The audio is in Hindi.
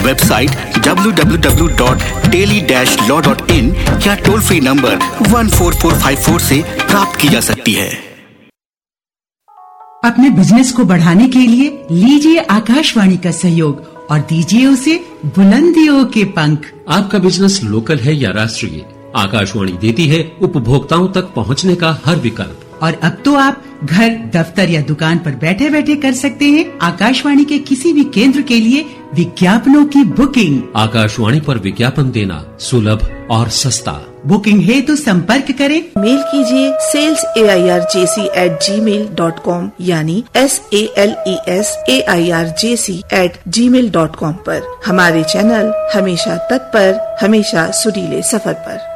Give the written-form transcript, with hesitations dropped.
वेबसाइट www.daily-law.in या टोल फ्री नंबर 14454 से प्राप्त की जा सकती है। अपने बिजनेस को बढ़ाने के लिए लीजिए आकाशवाणी का सहयोग और दीजिए उसे बुलंदियों के पंख। आपका बिजनेस लोकल है या राष्ट्रीय, आकाशवाणी देती है उपभोक्ताओं तक पहुंचने का हर विकल्प। और अब तो आप घर, दफ्तर या दुकान पर बैठे बैठे कर सकते हैं आकाशवाणी के किसी भी केंद्र के लिए विज्ञापनों की बुकिंग। आकाशवाणी पर विज्ञापन देना सुलभ और सस्ता। बुकिंग है तो संपर्क करें। मेल कीजिए salesairjc@gmail.com यानी SALESAIRJC@gmail.com पर। हमारे चैनल हमेशा तत्पर, हमेशा सुरीले सफर पर।